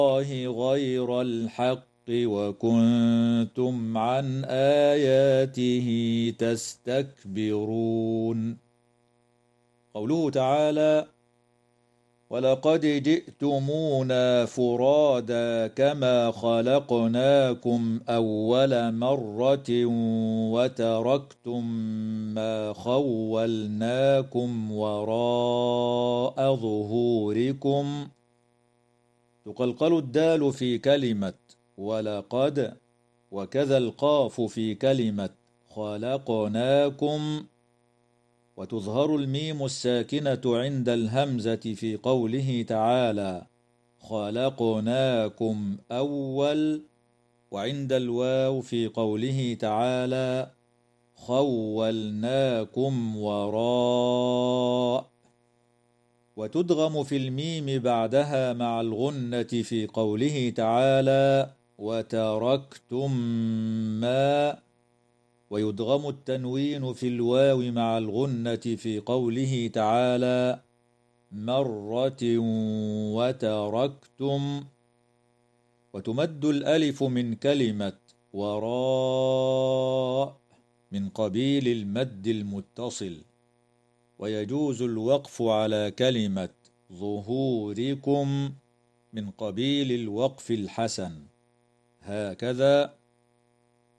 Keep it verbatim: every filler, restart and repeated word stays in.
الله غير الحق وكنتم عن آياته تستكبرون. قوله تعالى: ولقد جئتمونا فرادا كما خلقناكم أول مرة وتركتم ما خولناكم وراء ظهوركم. تقلقل الدال في كلمة ولقد، وكذا القاف في كلمة خلقناكم، وتظهر الميم الساكنة عند الهمزة في قوله تعالى خلقناكم أول، وعند الواو في قوله تعالى خولناكم وراء، وتدغم في الميم بعدها مع الغنة في قوله تعالى وتركتم ما، ويدغم التنوين في الواو مع الغنة في قوله تعالى مرة وتركتم، وتمد الألف من كلمة وراء من قبيل المد المتصل، ويجوز الوقف على كلمة ظهوركم من قبيل الوقف الحسن. هكذا